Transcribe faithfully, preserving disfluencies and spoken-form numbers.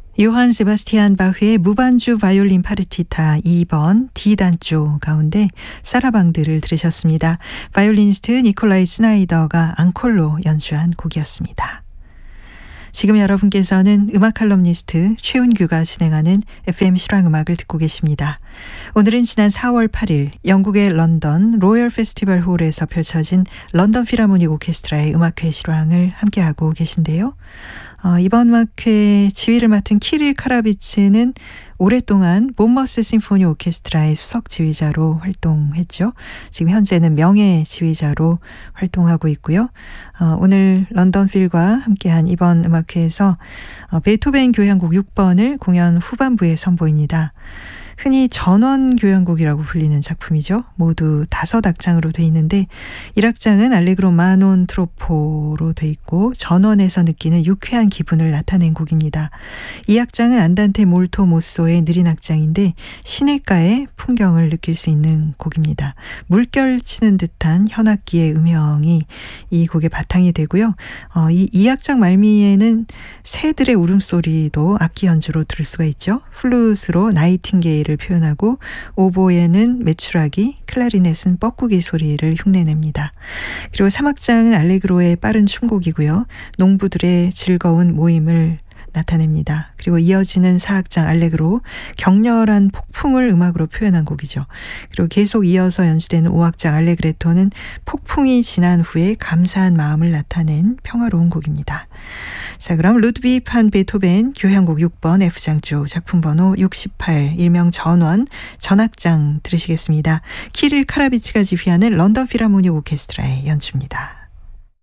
요한 세바스티안 바흐의 무반주 바이올린 파르티타 이 번 D단조 가운데 사라방드를 들으셨습니다. 바이올리니스트 니콜라이 스나이더가 앙콜로 연주한 곡이었습니다. 지금 여러분께서는 음악 칼럼니스트 최은규가 진행하는 에프엠 실황음악을 듣고 계십니다. 오늘은 지난 사월 팔일 영국의 런던 로열 페스티벌 홀에서 펼쳐진 런던 필하모닉 오케스트라의 음악회 실황을 함께하고 계신데요. 어, 이번 음악회 지휘를 맡은 키릴 카라비츠는 오랫동안 몬머스 심포니 오케스트라의 수석 지휘자로 활동했죠. 지금 현재는 명예 지휘자로 활동하고 있고요. 어, 오늘 런던 필과 함께한 이번 음악회에서 어, 베토벤 교향곡 육 번을 공연 후반부에 선보입니다. 흔히 전원 교향곡이라고 불리는 작품이죠. 모두 다섯 악장으로 돼 있는데 일 악장은 알레그로 마논 트로포로 돼 있고 전원에서 느끼는 유쾌한 기분을 나타낸 곡입니다. 이 악장은 안단테 몰토 모소의 느린 악장인데 시냇가의 풍경을 느낄 수 있는 곡입니다. 물결 치는 듯한 현악기의 음향이 이 곡의 바탕이 되고요. 어, 이, 이 악장 말미에는 새들의 울음소리도 악기 연주로 들을 수가 있죠. 플룻으로 나이팅게일 표현하고 오보에는 메추라기, 클라리넷은 뻐꾸기 소리를 흉내냅니다. 그리고 삼 악장은 알레그로의 빠른 춤곡이고요. 농부들의 즐거운 모임을 나타냅니다. 그리고 이어지는 사 악장 알레그로 격렬한 폭풍을 음악으로 표현한 곡이죠. 그리고 계속 이어서 연주되는 오 악장 알레그레토는 폭풍이 지난 후에 감사한 마음을 나타낸 평화로운 곡입니다. 자, 그럼 루드비히 판 베토벤 교향곡 육 번 F장조 작품 번호 육십팔 일명 전원 전악장 들으시겠습니다. 키릴 카라비츠가 지휘하는 런던 필하모닉 오케스트라의 연주입니다.